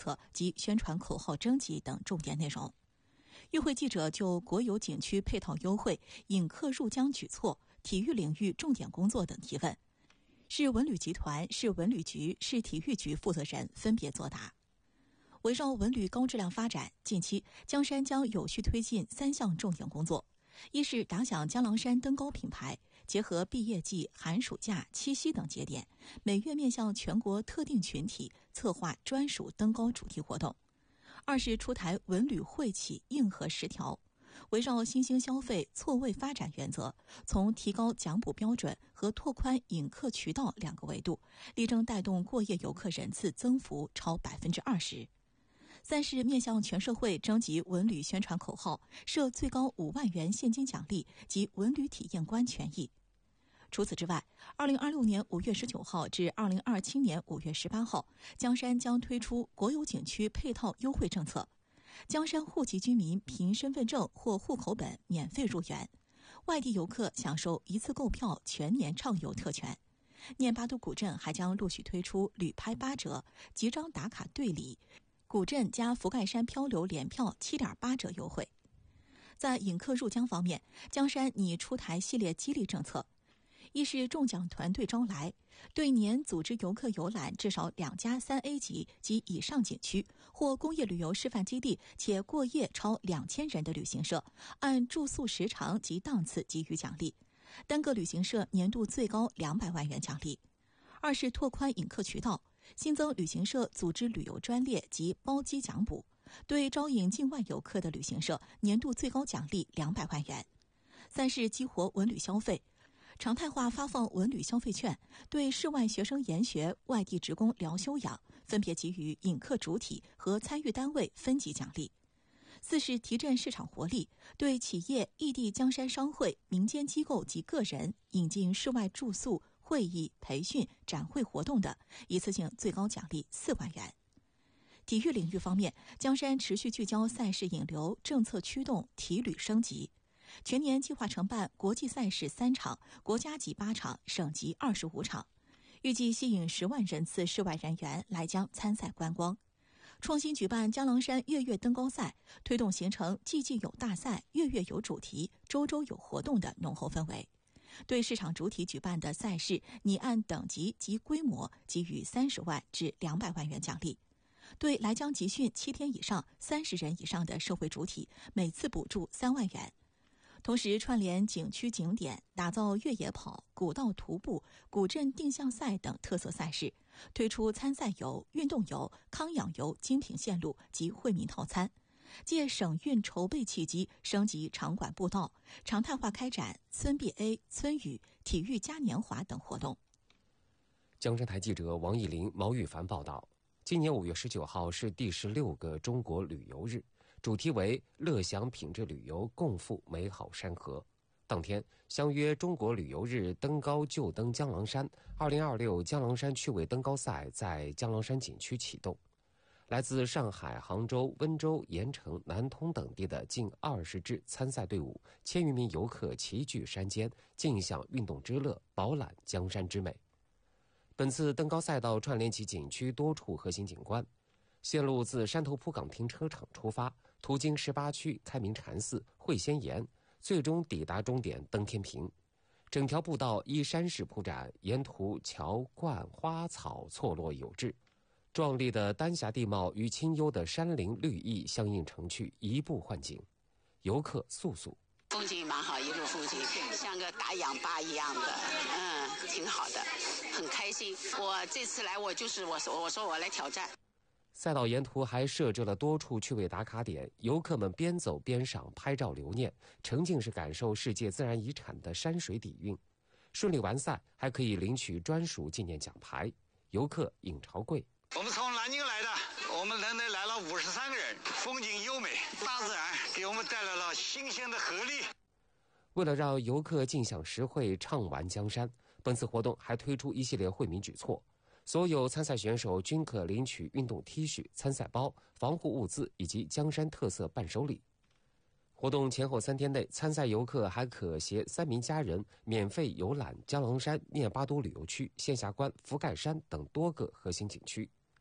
策及宣传口号征集等重点内容。与会记者就国有景区配套优惠、引客入疆举措、体育领域重点工作等提问，市文旅集团、市文旅局、市体育局负责人分别作答。围绕文旅高质量发展，近期江山将有序推进3项重点工作。一是打响江郎山登高品牌，结合毕业季、寒暑假、七夕等节点，每月面向全国特定群体策划专属登高主题活动。二是出台文旅惠企硬核10条，围绕新兴消费错位发展原则，从提高奖补标准和拓宽引客渠道2个维度，力争带动过夜游客人次增幅超20%。三是面向全社会征集文旅宣传口号，设最高5万元现金奖励及文旅体验官权益。除此之外，2026年5月19号至2027年5月18号，江山将推出国有景区配套优惠政策。江山户籍居民凭身份证或户口本免费入园，外地游客享受一次购票全年畅游特权。念巴都古镇还将陆续推出旅拍8折、集章打卡对礼、古镇加福盖山漂流联票7.8折优惠。在引客入疆方面，江山拟出台系列激励政策。一是中奖团队招来，对年组织游客游览至少2家3A 级及以上景区或工业旅游示范基地且过夜超2000人的旅行社，按住宿时长及档次给予奖励，单个旅行社年度最高200万元奖励。二是拓宽引客渠道，新增旅行社组织旅游专列及包机奖补，对招引境外游客的旅行社年度最高奖励200万元。三是激活文旅消费，常态化发放文旅消费券，对室外学生研学、外地职工聊休养分别给予引客主体和参与单位分级奖励。四是提振市场活力，对企业、异地江山商会、民间机构及个人引进室外住宿、会议、培训、展会活动的，一次性最高奖励4万元。体育领域方面，江山持续聚焦赛事引流、政策驱动、体旅升级，全年计划承办国际赛事3场、国家级8场、省级25场，预计吸引10万人次室外人员来江参赛观光。创新举办江郎山月月登高赛，推动形成季季有大赛、月月有主题、周周有活动的浓厚氛围。对市场主体举办的赛事，拟按等级及规模给予30万至200万元奖励。对来江集训7天以上、30人以上的社会主体，每次补助3万元。同时串联景区景点，打造越野跑、古道徒步、古镇定向赛等特色赛事，推出参赛游、运动游、康养游精品线路及惠民套餐，借省运筹备契机升级场馆步道，常态化开展村 BA、村语、体育嘉年华等活动。 江山台记者王艺林、毛玉凡报道，今年5月19号是第16个中国旅游日，主题为乐享品质旅游，共赴美好山河。当天，相约中国旅游日登高就登江郎山2026江郎山趣味登高赛在江郎山景区启动。来自上海、杭州、温州、盐城、南通等地的近20支参赛队伍，1000余名游客齐聚山间，尽享运动之乐，饱览江山之美。本次登高赛道串联起景区多处核心景观，线路自山头铺港停车场出发，途经18区、开明禅寺、会仙岩，最终抵达终点登天平。整条步道依山势铺展，沿途桥观花草错落有致，壮丽的丹霞地貌与清幽的山林绿意相映成趣，一步换景。游客素素风景蛮好，一路风景像个大氧吧一样的，挺好的，很开心。我这次来，我说我来挑战。 赛道沿途还设置了多处趣味打卡点，游客们边走边赏拍照留念，沉浸式感受世界自然遗产的山水底蕴。顺利完赛还可以领取专属纪念奖牌。游客尹朝贵， 我们从南京来的，我们团队来了53个人，风景优美，大自然给我们带来了新鲜的活力。 为了让游客尽享实惠、畅玩江山，本次活动还推出一系列惠民举措。所有参赛选手均可领取运动 T 恤、参赛包、防护物资以及江山特色伴手礼。活动前后3天内，参赛游客还可携3名家人免费游览江郎山、念巴都旅游区、仙霞关、福盖山等多个核心景区。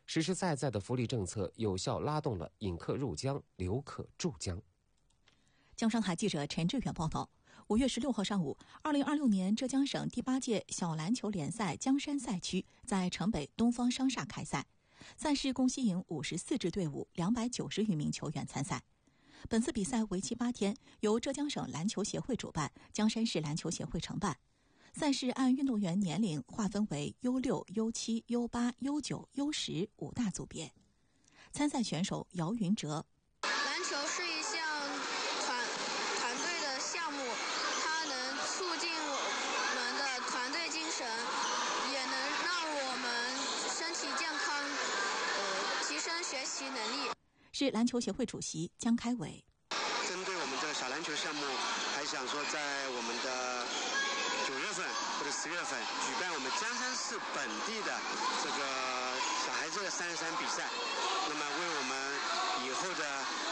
实实在在的福利政策有效拉动了引客入江、留客驻江。 江商台记者陈志远报道，5月16号上午，2026年浙江省第8届小篮球联赛江山赛区在城北东方商厦开赛，赛事共吸引54支队伍，290余名球员参赛。本次比赛为期8天，由浙江省篮球协会主办，江山市篮球协会承办。赛事按运动员年龄划分为 U6、U7、U8、U9、U10 5大组别。参赛选手姚云哲： 篮球是一项团队的项目，它能促进我们的团队精神，也能让我们身体健康，提升学习能力。 是篮球协会主席江开伟。 针对我们这个小篮球项目，还想说在我们的9月份或者10月份举办我们江山市本地的这个小孩子的3x3比赛，那么为我们以后的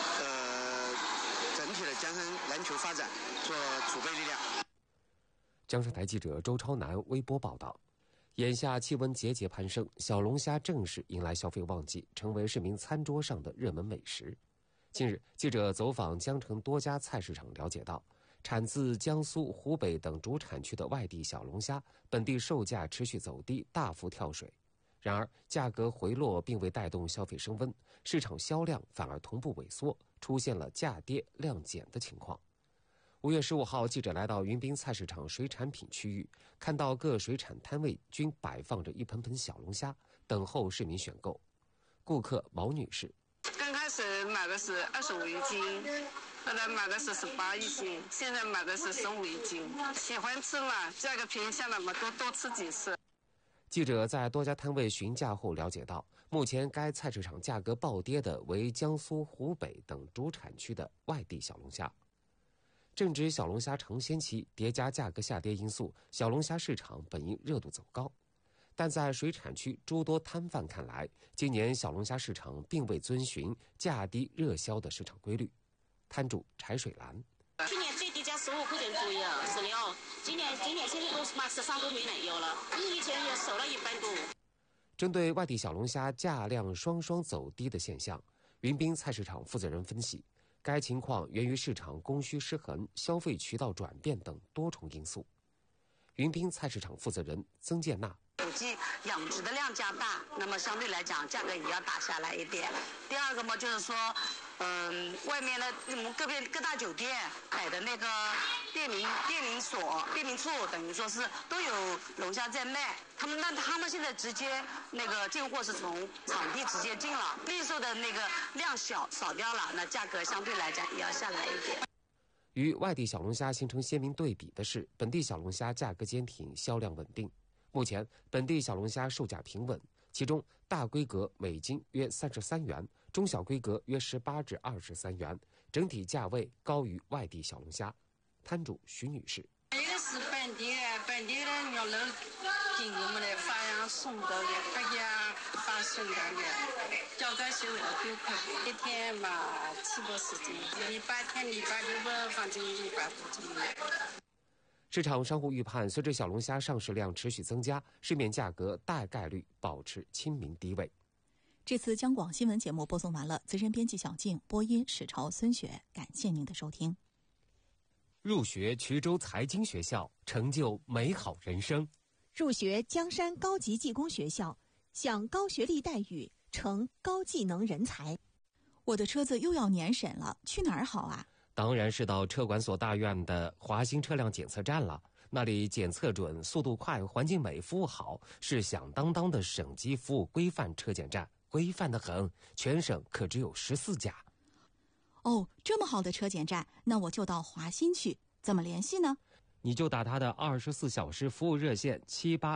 整体的江山篮球发展做储备力量。 江山台记者周超南微博报道。眼下气温节节攀升，小龙虾正式迎来消费旺季，成为市民餐桌上的热门美食。近日，记者走访江城多家菜市场了解到，产自江苏、湖北等主产区的外地小龙虾，本地售价持续走低，大幅跳水。然而，价格回落并未带动消费升温，市场销量反而同步萎缩，出现了价跌量减的情况。5月15号，记者来到云滨菜市场水产品区域，看到各水产摊位均摆放着一盆盆小龙虾，等候市民选购。顾客毛女士： 刚开始买的是25一斤，后来买的是18一斤，现在买的是15一斤。喜欢吃嘛，价格便宜下来嘛，多吃几次。 记者在多家摊位询价后了解到，目前该菜市场价格暴跌的为江苏、湖北等主产区的外地小龙虾。正值小龙虾尝鲜期，叠加价格下跌因素，小龙虾市场本应热度走高。但在水产区诸多摊贩看来，今年小龙虾市场并未遵循价低热销的市场规律。摊主柴水兰： 去年最低价15块钱左右，16。今年现在都卖13都没有了，比以前也少了1半多。 针对外地小龙虾价量双双走低的现象，云滨菜市场负责人分析，该情况源于市场供需失衡、消费渠道转变等多重因素。云滨菜市场负责人曾建娜： 估计养殖的量加大，那么相对来讲价格也要打下来一点。第二个嘛，就是说，外面的我们各大酒店摆的那个便民处，等于说是都有龙虾在卖。他们现在直接那个进货是从场地直接进了，零售的那个量少掉了，那价格相对来讲也要下来一点。 与外地小龙虾形成鲜明对比的是，本地小龙虾价格坚挺，销量稳定。目前本地小龙虾售价平稳，其中大规格每斤约33元，中小规格约18至23元，整体价位高于外地小龙虾。摊主徐女士： 这个是本地的牛肉，给我们的发养送到的，大家发送到的，价格是2块，一天嘛7、80斤，礼拜天、礼拜六吧，反正100多斤。 市场商户预判，随着小龙虾上市量持续增加，市面价格大概率保持亲民低位。 这次江广新闻节目播送完了，资深编辑小静，播音史超、孙雪，感谢您的收听。 入学衢州财经学校，成就美好人生； 入学江山高级技工学校，享高学历待遇，成高技能人才。 我的车子又要年审了，去哪儿好啊？ 当然是到车管所大院的华新车辆检测站了，那里检测准、速度快、环境美、服务好，是响当当的省级服务规范车检站，规范得很，全省可只有14家。 哦，这么好的车检站，那我就到华新去，怎么联系呢？ 你就打他的24小时服务热线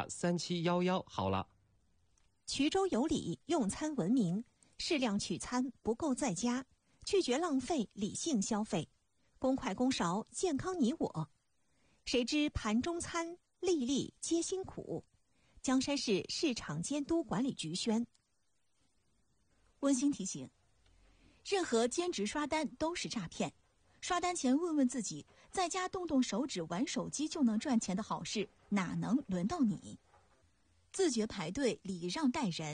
783711好了。 衢州有礼，用餐文明，适量取餐，不够在家，拒绝浪费，理性消费，公筷公勺，健康你我。谁知盘中餐，粒粒皆辛苦。江山市市场监督管理局宣。 温馨提醒：任何兼职刷单都是诈骗。刷单前问问自己，在家动动手指玩手机就能赚钱的好事，哪能轮到你？自觉排队，礼让待人。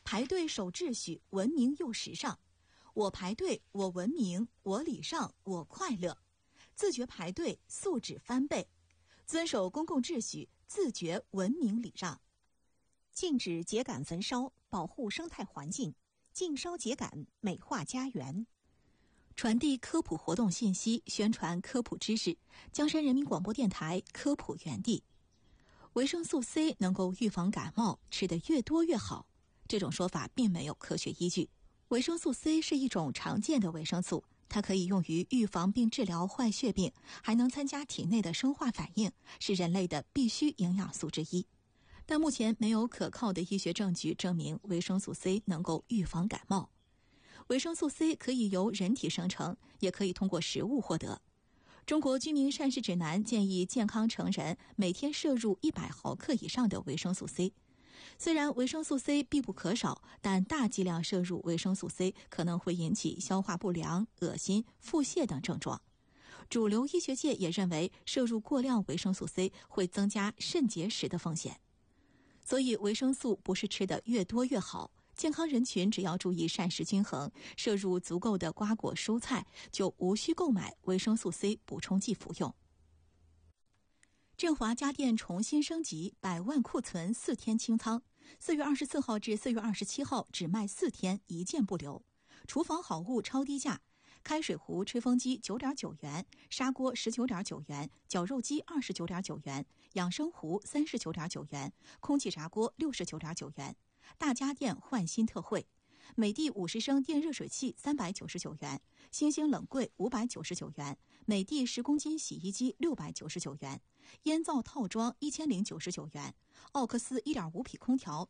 排队守秩序，文明又时尚。我排队，我文明，我礼让，我快乐。自觉排队，素质翻倍。遵守公共秩序，自觉文明礼让。 禁止秸秆焚烧，保护生态环境；禁烧秸秆，美化家园。 传递科普活动信息，宣传科普知识。江山人民广播电台科普园地。维生素 C 能够预防感冒，吃得越多越好。这种说法并没有科学依据。维生素 C 是一种常见的维生素，它可以用于预防并治疗坏血病，还能参加体内的生化反应，是人类的必需营养素之一。但目前没有可靠的医学证据证明维生素 C 能够预防感冒。维生素 C 可以由人体生成，也可以通过食物获得。中国居民膳食指南建议健康成人每天摄入100毫克以上的维生素 C。虽然维生素 C 必不可少，但大剂量摄入维生素 C 可能会引起消化不良、恶心、腹泻等症状。主流医学界也认为，摄入过量维生素 C 会增加肾结石的风险。所以，维生素不是吃得越多越好。健康人群只要注意膳食均衡，摄入足够的瓜果蔬菜，就无需购买维生素 C 补充剂服用。振华家电重新升级，100万库存4天清仓，4月24号至4月27号只卖4天，一件不留。厨房好物超低价，开水壶、吹风机9.9元，砂锅19.9元，绞肉机29.9元，养生壶39.9元，空气炸锅69.9元。大家电换新特惠，美的50升电热水器399元，星星冷柜599元，美的10公斤洗衣机699元，烟灶套装1099元，奥克斯1.5匹空调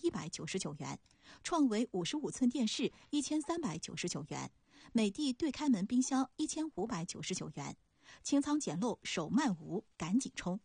1199元，创维55寸电视1399元，美的对开门冰箱1599元。清仓捡漏，手慢无，赶紧冲！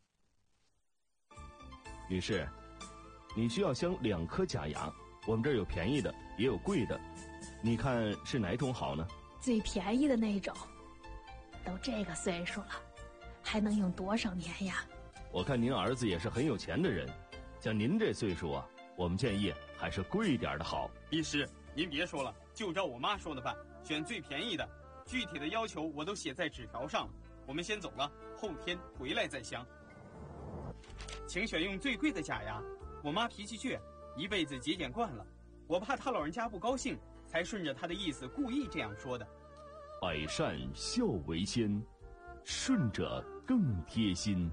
女士，你需要镶2颗假牙，我们这儿有便宜的，也有贵的，你看是哪种好呢？ 最便宜的那种。都这个岁数了，还能用多少年呀？ 我看您儿子也是很有钱的人，像您这岁数啊，我们建议还是贵一点的好。 医师，您别说了，就照我妈说的办，选最便宜的，具体的要求我都写在纸条上了。我们先走了，后天回来再镶。请选用最贵的假牙，我妈脾气倔，一辈子节俭惯了，我怕她老人家不高兴，才顺着她的意思故意这样说的。 百善孝为先，顺着更贴心。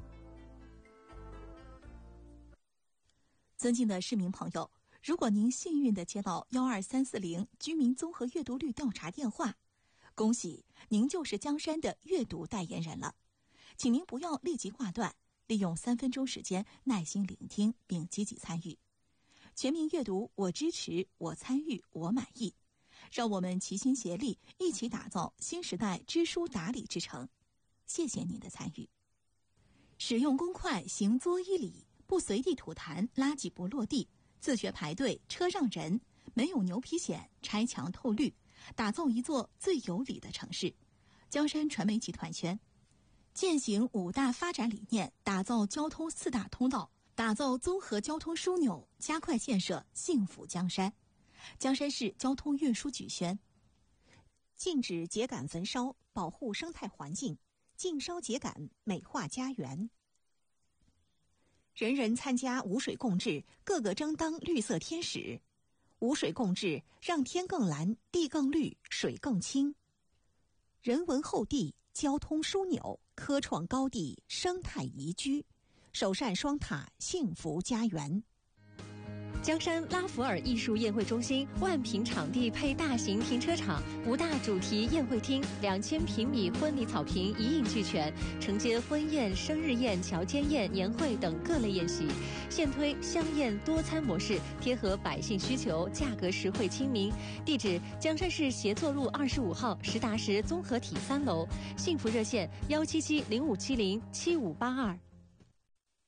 尊敬的市民朋友，如果您幸运地接到12340居民综合阅读率调查电话，恭喜您就是江山的阅读代言人了。请您不要立即挂断，利用3分钟时间耐心聆听并积极参与。全民阅读，我支持，我参与，我满意。让我们齐心协力，一起打造新时代知书达理之城。谢谢您的参与。使用公筷，行作依礼，不随地吐痰，垃圾不落地，自觉排队，车让人，没有牛皮癣，拆墙透绿，打造一座最有礼的城市。江山传媒集团宣，践行5大发展理念，打造交通4大通道，打造综合交通枢纽，加快建设幸福江山。江山市交通运输局宣， 禁止秸秆焚烧，保护生态环境；禁烧秸秆，美化家园。人人参加无水共治，个个争当绿色天使。无水共治，让天更蓝，地更绿，水更清。人文厚地，交通枢纽，科创高地，生态宜居，首善双塔，幸福家园。 江山拉弗尔艺术宴会中心万平场地配大型停车场，5大主题宴会厅，2000平米婚礼草坪一应俱全，承接婚宴、生日宴、乔间宴、年会等各类宴席。现推香宴多餐模式，贴合百姓需求，价格实惠亲民。地址：江山市协作路25号实达实综合体3楼。幸福热线：17705707582。